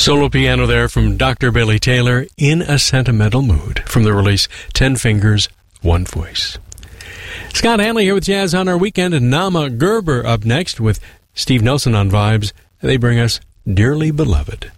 Solo piano there from Dr. Billy Taylor, In a Sentimental Mood, from the release 10 Fingers, One Voice. Scott Hanley here with Jazz on Our Weekend, and Nama Gerber up next with Steve Nelson on vibes. They bring us Dearly Beloved.